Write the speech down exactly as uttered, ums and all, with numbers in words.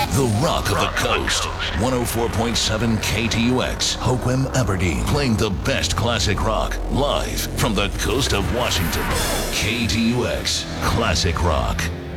The Rock of the Coast. one oh four point seven K T U X, Hoquiam, Aberdeen. Playing the best classic rock live from the coast of Washington. K T U X Classic Rock.